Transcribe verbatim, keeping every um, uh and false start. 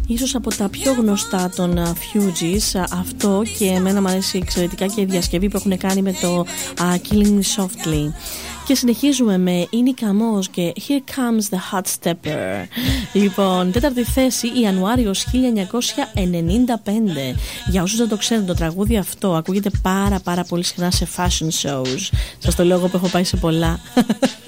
ίσως από τα πιο γνωστά των Fugees, αυτό, και εμένα μου αρέσει εξαιρετικά και η διασκευή που έχουν κάνει με το uh, Killing Me Softly. Και συνεχίζουμε με Ίνικα Moss και Here Comes the Hot Stepper. Λοιπόν, τέταρτη θέση, Ιανουάριος χίλια εννιακόσια ενενήντα πέντε. Για όσους δεν το ξέρουν, το τραγούδι αυτό ακούγεται πάρα πάρα πολύ συχνά σε fashion shows. Σας το λέω εγώ που έχω πάει σε πολλά.